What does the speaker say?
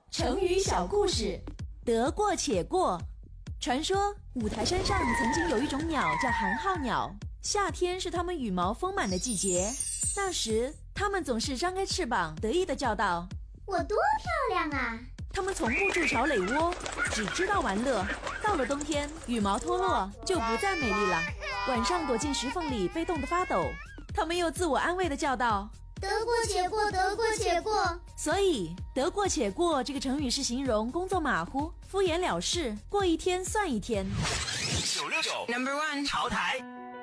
成语小故事，得过且过。传说五台山上曾经有一种鸟叫寒号鸟，夏天是它们羽毛丰满的季节。那时它们总是张开翅膀得意地叫道： 我多漂亮啊！ 它们从不筑巢垒窝，只知道玩乐。到了冬天，羽毛脱落就不再美丽了，晚上躲进石缝里被冻得发抖。它们又自我安慰地叫道： 得过且过，得过且过。 所以得过且过这个成语是形容工作马虎、敷衍了事，过一天算一天。 969 No.1 潮台。